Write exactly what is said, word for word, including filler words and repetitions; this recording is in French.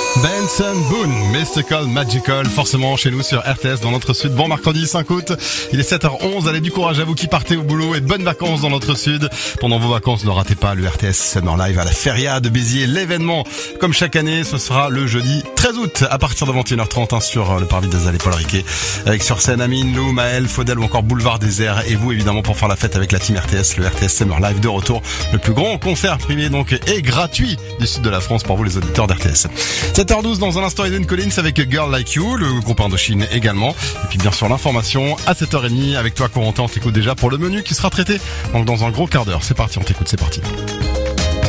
Benson Boone, Mystical Magical, forcément chez nous sur R T S dans notre sud. Bon mercredi cinq août, il est sept heures onze, allez du courage à vous qui partez au boulot et de bonnes vacances dans notre sud. Pendant vos vacances, ne ratez pas le R T S Summer Live à la Feria de Béziers. L'événement, comme chaque année, ce sera le jeudi treize août à partir de vingt et une heures trente hein, sur le parvis d'Azal et Paul Riquet. Avec sur scène Amine, Lou, Maël, Faudel ou encore Boulevard Désert. Et vous évidemment pour faire la fête avec la team R T S, le R T S Summer Live de retour. Le plus grand concert privé donc et gratuit du sud de la France pour vous les auditeurs d'R T S. sept heures douze dans un instant Eden Collins avec Girl Like You, le groupe Indochine également. Et puis bien sûr l'information à sept heures trente avec toi Corentin, on t'écoute déjà pour le menu qui sera traité donc dans un gros quart d'heure. C'est parti, on t'écoute, c'est parti.